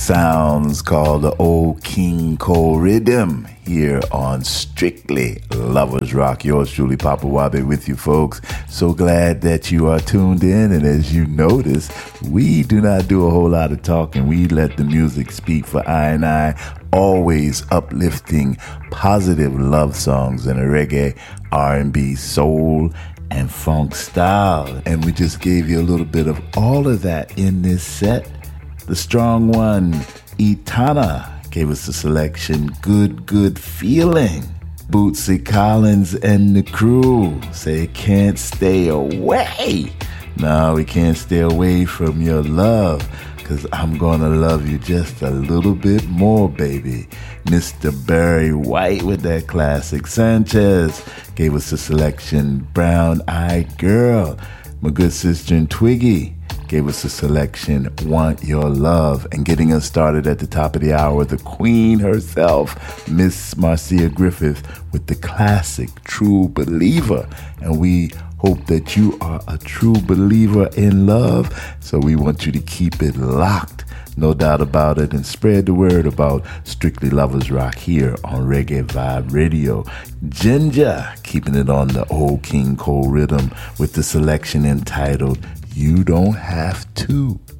Sounds called the Old King Cole Rhythm here on Strictly Lovers Rock. Yours truly, Papa Wabe, with you folks. So glad that you are tuned in, and as you notice, we do not do a whole lot of talking. We let the music speak for I, always uplifting, positive love songs in a reggae, R&B, soul, and funk style. And we just gave you a little bit of all of that in this set. The strong one, Etana, gave us the selection, Good Feeling. Bootsy Collins and the crew say, Can't Stay Away. No, we can't stay away from your love, because I'm gonna love you just a little bit more, baby. Mr. Barry White with that classic. Sanchez gave us the selection, Brown Eyed Girl. My good sister and Twiggy gave us a selection, Want Your Love. And getting us started at the top of the hour, the queen herself, Miss Marcia Griffith, with the classic True Believer. And we hope that you are a true believer in love, so we want you to keep it locked, no doubt about it, and spread the word about Strictly Lovers Rock here on Reggae Vibe Radio. Ginger keeping it on the Old King Cole Rhythm with the selection entitled You Don't Have To.